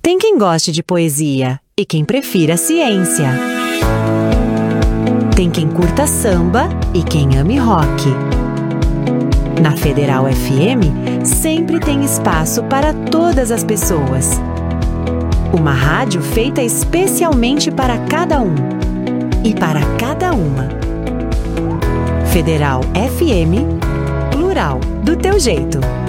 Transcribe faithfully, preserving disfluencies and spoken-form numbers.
Tem quem goste de poesia e quem prefira ciência. Tem quem curta samba e quem ame rock. Na Federal F M, sempre tem espaço para todas as pessoas. Uma rádio feita especialmente para cada um e para cada uma. Federal F M, plural, do teu jeito.